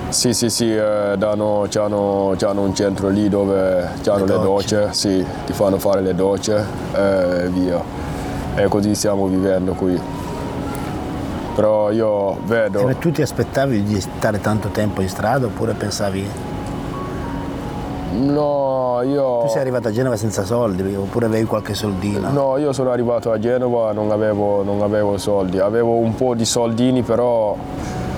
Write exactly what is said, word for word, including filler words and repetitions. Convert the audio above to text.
Sì, sì, sì, eh, danno, c'hanno, c'hanno un centro lì dove c'hanno le, Le le docce, docce. sì, ti fanno fare le docce e via. E così stiamo vivendo qui. Però io vedo... E beh, tu ti aspettavi di stare tanto tempo in strada oppure pensavi... No, io... Tu sei arrivato a Genova senza soldi oppure avevi qualche soldino? No, io sono arrivato a Genova, non avevo, non avevo soldi, avevo un po' di soldini però